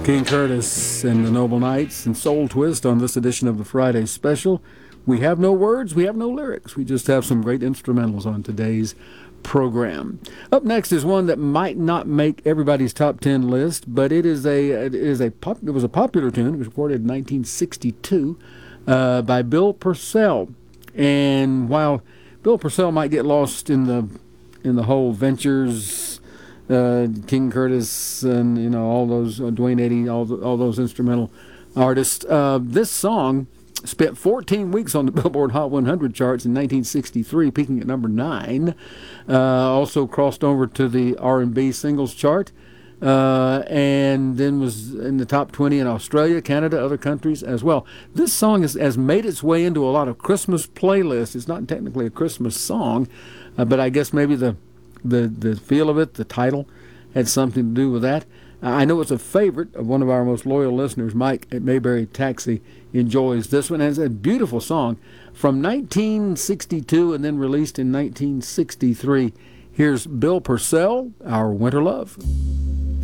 King Curtis and the Noble Knights and Soul Twist on this edition of the Friday Special. We have no words, we have no lyrics. We just have some great instrumentals on today's program. Up next is one that might not make everybody's top 10 list, but it was a popular tune. It was recorded in 1962 by Bill Purcell. And while Bill Purcell might get lost in the whole Ventures, King Curtis, and all those Duane Eddy, all those instrumental artists, this song spent 14 weeks on the Billboard Hot 100 charts in 1963, peaking at number 9. Also crossed over to the R&B singles chart, and then was in the top 20 in Australia, Canada, other countries as well. This song has made its way into a lot of Christmas playlists. It's not technically a Christmas song, but I guess maybe the feel of it, the title, had something to do with that. I know it's a favorite of one of our most loyal listeners, Mike at Mayberry Taxi, enjoys this one. It's a beautiful song from 1962 and then released in 1963. Here's Bill Purcell, Our Winter Love.